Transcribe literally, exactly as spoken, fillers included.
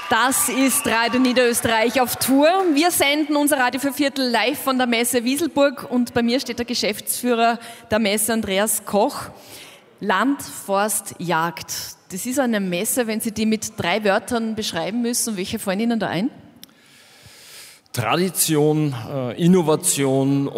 Das ist Radio Niederösterreich auf Tour. Wir senden unser Radio für Viertel live von der Messe Wieselburg und bei mir steht der Geschäftsführer der Messe, Andreas Koch. Land, Forst, Jagd. Das ist eine Messe, wenn Sie die mit drei Wörtern beschreiben müssen. Welche fallen Ihnen da ein? Tradition, Innovation